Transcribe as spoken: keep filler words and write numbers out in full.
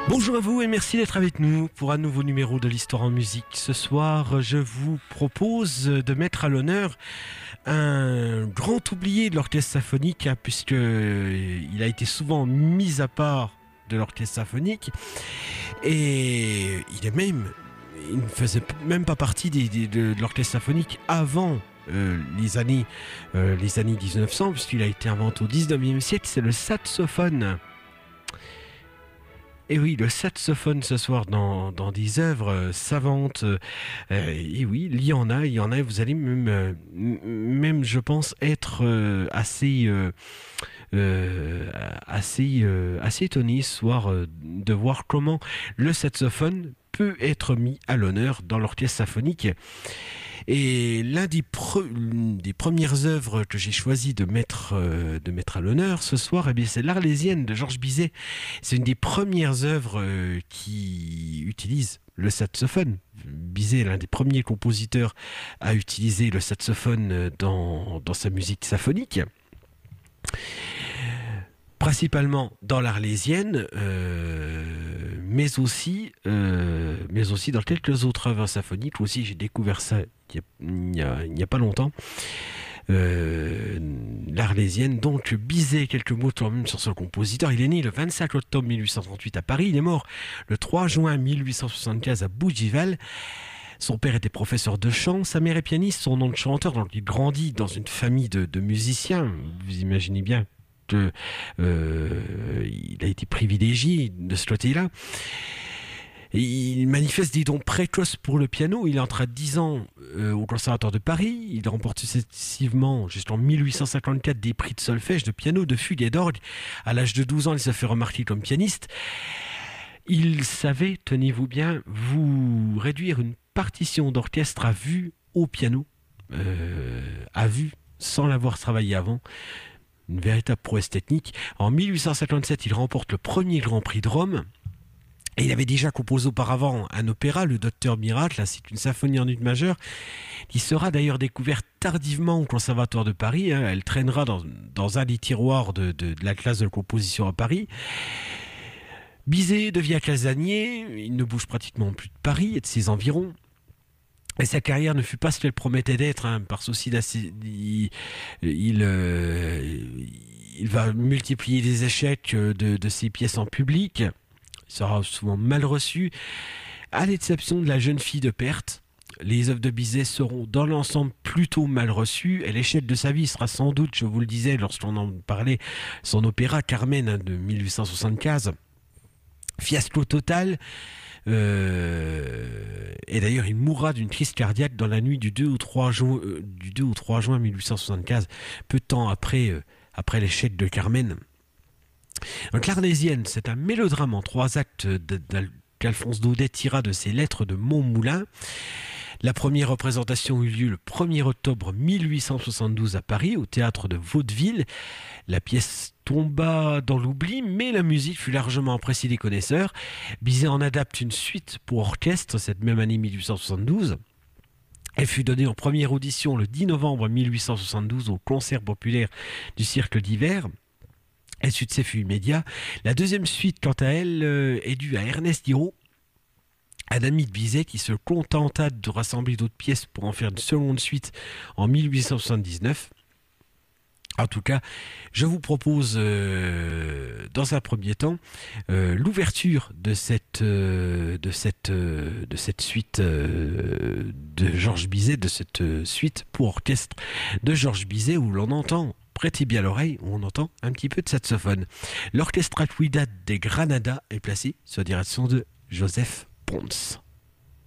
Bonjour à vous et merci d'être avec nous pour un nouveau numéro de l'Histoire en musique. Ce soir, je vous propose de mettre à l'honneur un grand oublié de l'orchestre symphonique, hein, puisque il a été souvent mis à part de l'orchestre symphonique et il est même, il ne faisait même pas partie des, des, de, de l'orchestre symphonique avant euh, les années, euh, les années dix-neuf cents, puisqu'il a été inventé au dix-neuvième siècle. C'est le saxophone. Et oui, le saxophone ce soir dans, dans des œuvres euh, savantes. Euh, et oui, il y en a, il y en a. Vous allez même, euh, même je pense, être euh, assez, euh, euh, assez, euh, assez étonné ce soir euh, de voir comment le saxophone peut être mis à l'honneur dans l'orchestre symphonique. Et l'un des, pre- des premières œuvres que j'ai choisi de mettre, euh, de mettre à l'honneur ce soir, eh bien, c'est l'Arlésienne de Georges Bizet. C'est une des premières œuvres euh, qui utilise le saxophone. Bizet est l'un des premiers compositeurs à utiliser le saxophone dans, dans sa musique symphonique. Principalement dans l'Arlésienne, euh, mais aussi, euh, mais aussi dans quelques autres œuvres symphoniques. Aussi, j'ai découvert ça il n'y a, a, a pas longtemps. Euh, L'Arlésienne, donc Bizet, quelques mots quand même sur ce compositeur. Il est né le vingt-cinq octobre mille huit cent trente-huit à Paris. Il est mort le trois juin mille huit cent soixante-quinze à Bougival. Son père était professeur de chant, sa mère est pianiste, son nom de chanteur. Donc il grandit dans une famille de, de musiciens. Vous imaginez bien. Que, euh, il a été privilégié de ce côté-là. Et il manifeste des dons précoces pour le piano. Il entre à dix ans euh, au Conservatoire de Paris. Il remporte successivement, jusqu'en mille huit cent cinquante-quatre, des prix de solfège, de piano, de fugue et d'orgue. À l'âge de douze ans, il se fait remarquer comme pianiste. Il savait, tenez-vous bien, vous réduire une partition d'orchestre à vue au piano, euh, à vue, sans l'avoir travaillé avant. Une véritable prouesse technique. En mille huit cent cinquante-sept, il remporte le premier Grand Prix de Rome. Et il avait déjà composé auparavant un opéra, le Docteur Miracle. C'est une symphonie en ut majeure qui sera d'ailleurs découverte tardivement au Conservatoire de Paris. Elle traînera dans, dans un des tiroirs de, de, de la classe de composition à Paris. Bizet devient casanier. Il ne bouge pratiquement plus de Paris et de ses environs. Et sa carrière ne fut pas ce qu'elle promettait d'être, hein, par souci d'assez... Il, il, euh, il va multiplier les échecs de, de ses pièces en public. Il sera souvent mal reçu. À l'exception de La jeune fille de Perthes, les œuvres de Bizet seront dans l'ensemble plutôt mal reçues. Et l'échec de sa vie sera sans doute, je vous le disais lorsqu'on en parlait, son opéra Carmen, hein, de mille huit cent soixante-quinze. Fiasco total. Euh, et d'ailleurs, il mourra d'une crise cardiaque dans la nuit du deux au trois juin, euh, du deux au trois juin mille huit cent soixante-quinze, peu de temps après, euh, après l'échec de Carmen. Donc, l'Arlésienne, c'est un mélodrame en trois actes qu'Alphonse Daudet tira de ses lettres de Montmoulin. La première représentation eut lieu le premier octobre mille huit cent soixante-douze à Paris, au théâtre de Vaudeville. La pièce tomba dans l'oubli, mais la musique fut largement appréciée des connaisseurs. Bizet en adapte une suite pour orchestre cette même année mille huit cent soixante-douze. Elle fut donnée en première audition le dix novembre mille huit cent soixante-douze au concert populaire du Cirque d'hiver. Le succès fut immédiat. La deuxième suite, quant à elle, est due à Ernest Hirault, un ami de Bizet qui se contenta de rassembler d'autres pièces pour en faire une seconde suite en mille huit cent soixante-dix-neuf. En tout cas, je vous propose euh, dans un premier temps euh, l'ouverture de cette, euh, de cette, euh, de cette suite euh, de Georges Bizet, de cette euh, suite pour orchestre de Georges Bizet où l'on entend, prêtez bien l'oreille, où on entend un petit peu de saxophone. L'Orchestra Cuidad de Granada est placé sous la direction de Joseph Pons.